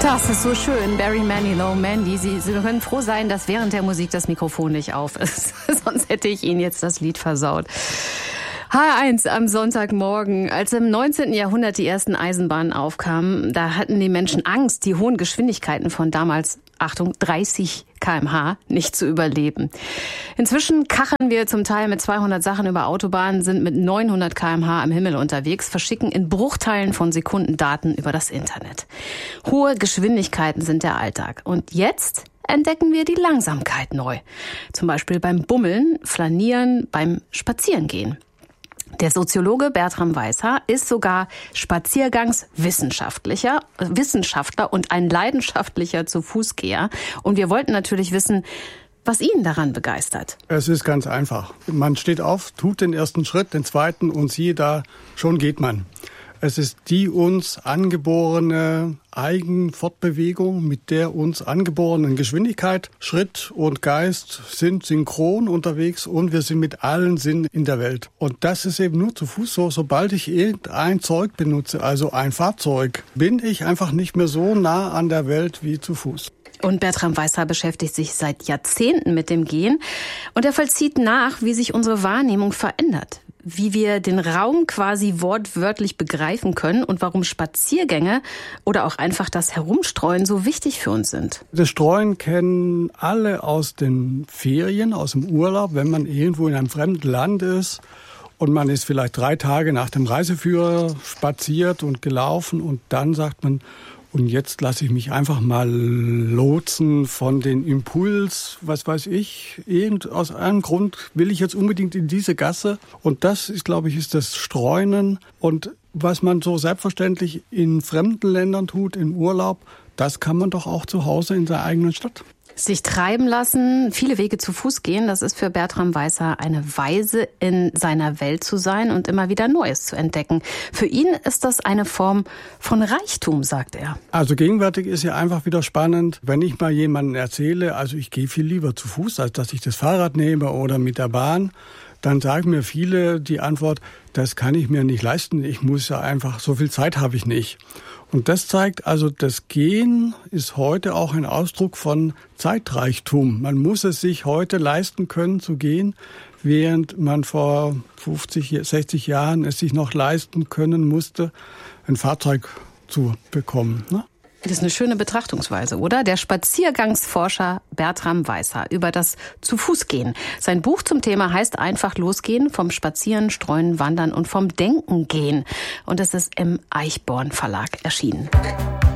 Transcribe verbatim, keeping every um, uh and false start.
Das ist so schön. Barry Manilow, Mandy. Sie, Sie können froh sein, dass während der Musik das Mikrofon nicht auf ist. Sonst hätte ich Ihnen jetzt das Lied versaut. H R eins am Sonntagmorgen. Als im neunzehnten Jahrhundert die ersten Eisenbahnen aufkamen, da hatten die Menschen Angst, die hohen Geschwindigkeiten von damals, Achtung, dreißig Kilometer pro Stunde nicht zu überleben. Inzwischen kacheln wir zum Teil mit zweihundert Sachen über Autobahnen, sind mit neunhundert Kilometer pro Stunde am Himmel unterwegs, verschicken in Bruchteilen von Sekunden Daten über das Internet. Hohe Geschwindigkeiten sind der Alltag. Und jetzt entdecken wir die Langsamkeit neu. Zum Beispiel beim Bummeln, Flanieren, beim Spazierengehen. Der Soziologe Bertram Weishaar ist sogar Spaziergangswissenschaftlicher, Wissenschaftler und ein leidenschaftlicher Zu-Fuß-Geher. Und wir wollten natürlich wissen, was ihn daran begeistert. Es ist ganz einfach. Man steht auf, tut den ersten Schritt, den zweiten und siehe da, schon geht man. Es ist die uns angeborene Eigenfortbewegung, mit der uns angeborenen Geschwindigkeit. Schritt und Geist sind synchron unterwegs und wir sind mit allen Sinnen in der Welt. Und das ist eben nur zu Fuß so. Sobald ich irgendein Zeug benutze, also ein Fahrzeug, bin ich einfach nicht mehr so nah an der Welt wie zu Fuß. Und Bertram Weishaar beschäftigt sich seit Jahrzehnten mit dem Gehen. Und er vollzieht nach, wie sich unsere Wahrnehmung verändert. Wie wir den Raum quasi wortwörtlich begreifen können und warum Spaziergänge oder auch einfach das Herumstreuen so wichtig für uns sind. Das Streuen kennen alle aus den Ferien, aus dem Urlaub, wenn man irgendwo in einem fremden Land ist und man ist vielleicht drei Tage nach dem Reiseführer spaziert und gelaufen und dann sagt man, und jetzt lasse ich mich einfach mal lotsen von den Impuls, was weiß ich, irgend aus einem Grund will ich jetzt unbedingt in diese Gasse. Und das ist, glaube ich, ist das Streunen. Und was man so selbstverständlich in fremden Ländern tut, im Urlaub, das kann man doch auch zu Hause in der eigenen Stadt. Sich treiben lassen, viele Wege zu Fuß gehen, das ist für Bertram Weishaar eine Weise, in seiner Welt zu sein und immer wieder Neues zu entdecken. Für ihn ist das eine Form von Reichtum, sagt er. Also gegenwärtig ist ja einfach wieder spannend, wenn ich mal jemandem erzähle, also ich gehe viel lieber zu Fuß, als dass ich das Fahrrad nehme oder mit der Bahn. Dann sagen mir viele die Antwort, das kann ich mir nicht leisten, ich muss ja einfach, so viel Zeit habe ich nicht. Und das zeigt also, das Gehen ist heute auch ein Ausdruck von Zeitreichtum. Man muss es sich heute leisten können zu gehen, während man vor fünfzig, sechzig Jahren es sich noch leisten können musste, ein Fahrzeug zu bekommen, ne? Das ist eine schöne Betrachtungsweise, oder? Der Spaziergangsforscher Bertram Weishaar über das Zu-Fuß-Gehen. Sein Buch zum Thema heißt einfach losgehen, vom Spazieren, Streuen, Wandern und vom Denken gehen. Und es ist im Eichborn Verlag erschienen.